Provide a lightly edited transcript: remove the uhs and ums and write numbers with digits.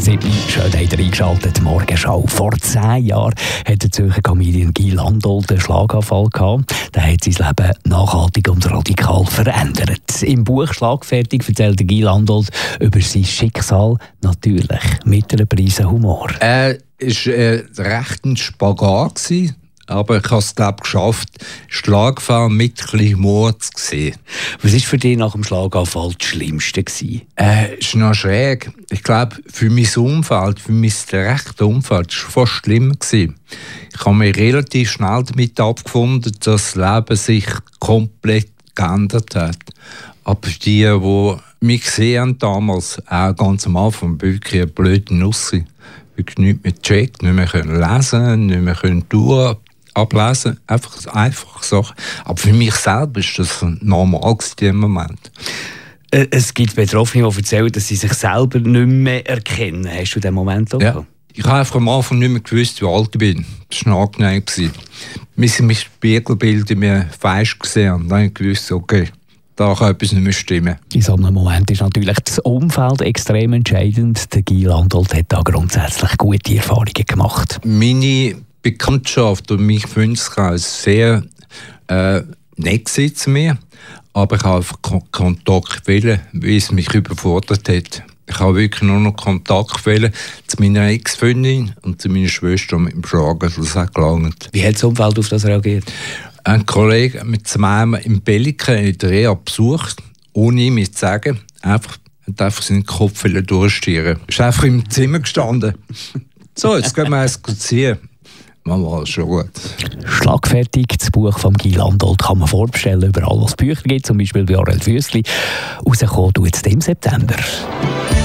Schön habt ihr eingeschaltet, Morgenschau. Vor 10 Jahren hat der Zürcher Comedian Guy Landolt einen Schlaganfall gehabt. Der hat sein Leben nachhaltig und radikal verändert. Im Buch «Schlagfertig» erzählt Guy Landolt über sein Schicksal, natürlich mit einer Prise Humor. Es war recht ein Spagat, aber ich habe es, geschafft, Schlaganfall mit ein bisschen Humor zu sehen. Was war für dich nach dem Schlaganfall das Schlimmste? Es ist noch schräg. Ich glaube, für mein Umfeld, für mein direktes Umfeld, war es fast schlimmer. Ich habe mich relativ schnell damit abgefunden, dass das Leben sich komplett geändert hat. Aber die mich gesehen haben damals, auch ganz am Anfang, wirklich eine blöde Nuss. Wirklich nichts mehr gecheckt, nicht mehr lesen, nicht mehr ablesen, einfach Sachen. Aber für mich selber ist das normal in diesem Moment. Es gibt Betroffene, die erzählen, dass sie sich selber nicht mehr erkennen. Hast du diesen Moment auch? Ja. Ich habe einfach am Anfang nicht mehr gewusst, wie alt ich bin. Das war angenehm. Bis ich mein Spiegelbild in mir falsch gesehen habe, dann habe ich gewusst, okay, da kann etwas nicht mehr stimmen. In so einem Moment ist natürlich das Umfeld extrem entscheidend. Der Guy Landolt hat da grundsätzlich gute Erfahrungen gemacht. Meine Bekanntschaft und mein Freundeskreis sehr nett zu mir, aber ich habe einfach Kontakt wählen, weil es mich überfordert hat. Ich habe wirklich nur noch Kontakt wählen zu meiner Ex-Freundin und zu meiner Schwester mit dem Schlager. Das hat gelangt. Wie hat das Umfeld auf das reagiert? Ein Kollege mit zusammen im Belliken in der Reha besucht, ohne ihm zu sagen, hat einfach seinen Kopf durchstieren. Er ist einfach im Zimmer gestanden. So, jetzt gehen wir diskutieren. Mama, schon gut. Schlagfertig, das Buch von Guy Landolt kann man vorbestellen, überall, was Bücher gibt, zum Beispiel bei Aurel Füssli. Rauskommen tut es im September.